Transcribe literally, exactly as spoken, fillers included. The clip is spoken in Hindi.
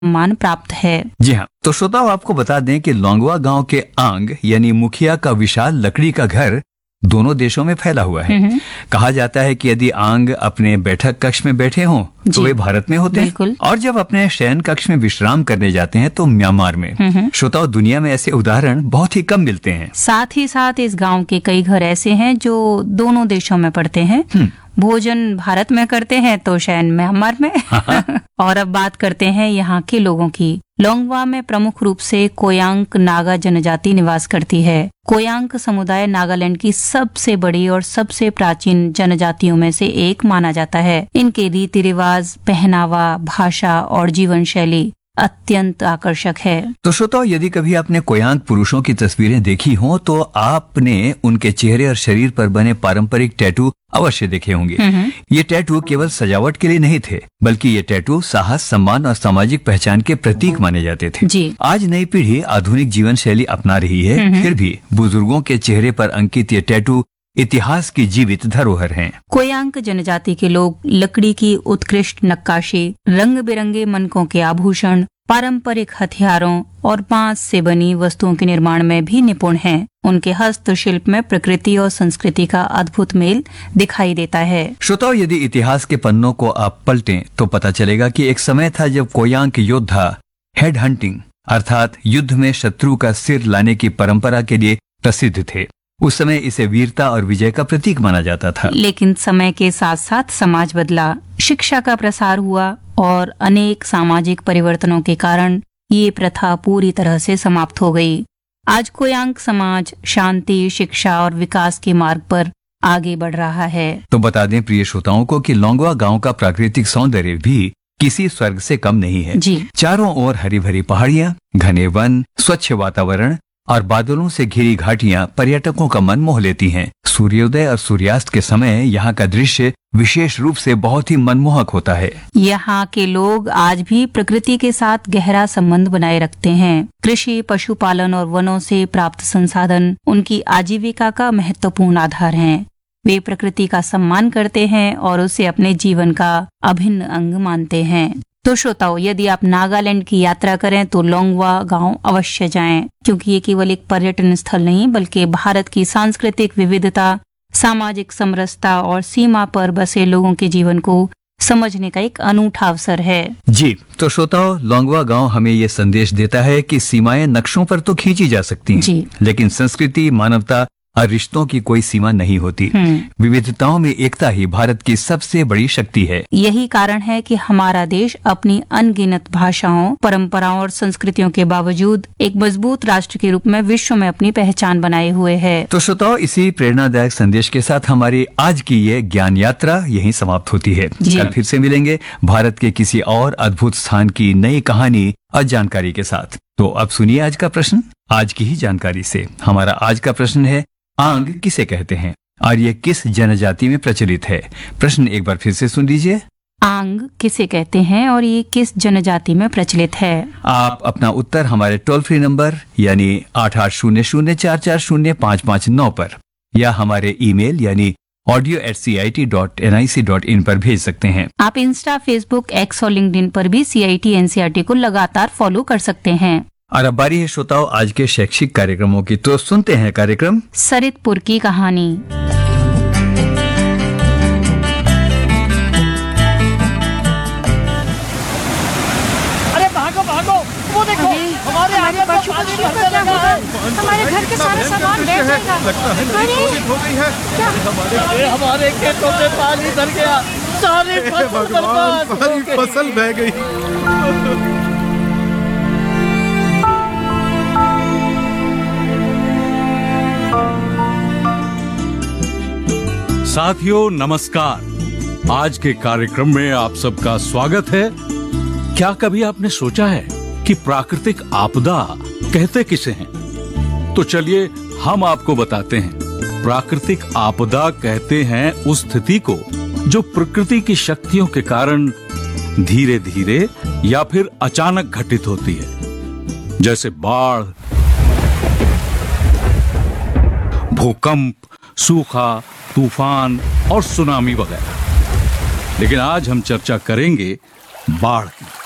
सम्मान प्राप्त है। जी हाँ, तो श्रोताओ आपको बता दें कि लोंगवा गांव के आंग यानी मुखिया का विशाल लकड़ी का घर दोनों देशों में फैला हुआ है। कहा जाता है कि यदि आंग अपने बैठक कक्ष में बैठे हों तो वे भारत में होते हैं और जब अपने शयन कक्ष में विश्राम करने जाते हैं तो म्यांमार में। श्रोताओ दुनिया में ऐसे उदाहरण बहुत ही कम मिलते हैं। साथ ही साथ इस गांव के कई घर ऐसे हैं जो दोनों देशों में पड़ते हैं। भोजन भारत में करते हैं तो शयन म्यांमार में। और अब बात करते हैं यहाँ के लोगों की। लोंगवा में प्रमुख रूप से कोयांक नागा जनजाति निवास करती है। कोयांक समुदाय नागालैंड की सबसे बड़ी और सबसे प्राचीन जनजातियों में से एक माना जाता है। इनके रीति रिवाज, पहनावा, भाषा और जीवन शैली अत्यंत आकर्षक है। तो श्रोताओ यदि कभी आपने कोयांक पुरुषों की तस्वीरें देखी हों तो आपने उनके चेहरे और शरीर पर बने पारंपरिक टैटू अवश्य देखे होंगे। ये टैटू केवल सजावट के लिए नहीं थे, बल्कि ये टैटू साहस, सम्मान और सामाजिक पहचान के प्रतीक माने जाते थे। जी। आज नई पीढ़ी आधुनिक जीवन शैली अपना रही है, फिर भी बुजुर्गों के चेहरे पर अंकित ये टैटू इतिहास की जीवित धरोहर हैं। कोयांक जनजाति के लोग लकड़ी की उत्कृष्ट नक्काशी, रंग बिरंगे मनकों के आभूषण, पारंपरिक हथियारों और बांस से बनी वस्तुओं के निर्माण में भी निपुण हैं। उनके हस्तशिल्प में प्रकृति और संस्कृति का अद्भुत मेल दिखाई देता है। श्रोताओ यदि इतिहास के पन्नों को आप पलटें तो पता चलेगा कि एक समय था जब कोयांक योद्धा हेड हंटिंग अर्थात युद्ध में शत्रु का सिर लाने की परंपरा के लिए प्रसिद्ध थे। उस समय इसे वीरता और विजय का प्रतीक माना जाता था। लेकिन समय के साथ साथ समाज बदला, शिक्षा का प्रसार हुआ और अनेक सामाजिक परिवर्तनों के कारण ये प्रथा पूरी तरह से समाप्त हो गई। आज कोयांक समाज शांति, शिक्षा और विकास के मार्ग पर आगे बढ़ रहा है। तो बता दें प्रिय श्रोताओं को कि लोंगवा गांव का प्राकृतिक सौंदर्य भी किसी स्वर्ग से कम नहीं है। जी। चारों ओर हरी भरी पहाड़ियां, घने वन, स्वच्छ वातावरण और बादलों से घिरी घाटियां पर्यटकों का मन मोह लेती हैं। सूर्योदय और सूर्यास्त के समय यहाँ का दृश्य विशेष रूप से बहुत ही मनमोहक होता है। यहाँ के लोग आज भी प्रकृति के साथ गहरा संबंध बनाए रखते हैं। कृषि, पशुपालन और वनों से प्राप्त संसाधन उनकी आजीविका का महत्वपूर्ण आधार हैं। वे प्रकृति का सम्मान करते हैं और उसे अपने जीवन का अभिन्न अंग मानते हैं। तो श्रोताओ यदि आप नागालैंड की यात्रा करें तो लोंगवा गांव अवश्य जाएं, क्योंकि ये केवल एक पर्यटन स्थल नहीं बल्कि भारत की सांस्कृतिक विविधता, सामाजिक समरसता और सीमा पर बसे लोगों के जीवन को समझने का एक अनूठा अवसर है। जी, तो श्रोताओ लोंगवा गांव हमें ये संदेश देता है कि सीमाएं नक्शों पर तो खींची जा सकती हैं, जी। लेकिन संस्कृति, मानवता और रिश्तों की कोई सीमा नहीं होती। विविधताओं में एकता ही भारत की सबसे बड़ी शक्ति है। यही कारण है कि हमारा देश अपनी अनगिनत भाषाओं, परंपराओं और संस्कृतियों के बावजूद एक मजबूत राष्ट्र के रूप में विश्व में अपनी पहचान बनाए हुए है। तो श्रोताओ इसी प्रेरणादायक संदेश के साथ हमारी आज की ये ज्ञान यात्रा यहीं समाप्त होती है। कल फिर से मिलेंगे भारत के किसी और अद्भुत स्थान की नई कहानी और जानकारी के साथ। तो अब सुनिए आज का प्रश्न आज की ही जानकारी से। हमारा आज का प्रश्न है, आंग किसे कहते हैं और ये किस जनजाति में प्रचलित है? प्रश्न एक बार फिर से सुन लीजिए। आंग किसे कहते हैं और ये किस जनजाति में प्रचलित है? आप अपना उत्तर हमारे टोल फ्री नंबर यानी आठ आठ शून्य शून्य चार चार शून्य पाँच पाँच नौ पर या हमारे ईमेल यानी audio eight C I T dot N I C dot in पर भेज सकते हैं। आप इंस्टा, फेसबुक, एक्स और लिंक्डइन पर भी सी I T N C R T को लगातार फॉलो कर सकते हैं। और अब बारी है श्रोताओं आज के शैक्षिक कार्यक्रमों की, तो सुनते हैं कार्यक्रम सरितपुर की कहानी। अरे भागो भागो, वो देखो हमारे आगे पानी भरने लगा है। हमारे घर के सारे सामान ले जाएगा। लगता है नदी हो गई है। हमारे हमारे खेतों में पानी भर गया, सारी फसल बर्बाद, सारी फसल बह गई। साथियों नमस्कार, आज के कार्यक्रम में आप सबका स्वागत है। क्या कभी आपने सोचा है कि प्राकृतिक आपदा कहते किसे हैं? तो चलिए हम आपको बताते हैं। प्राकृतिक आपदा कहते हैं उस स्थिति को जो प्रकृति की शक्तियों के कारण धीरे धीरे या फिर अचानक घटित होती है, जैसे बाढ़, भूकंप, सूखा, तूफान और सुनामी वगैरह। लेकिन आज हम चर्चा करेंगे बाढ़ की।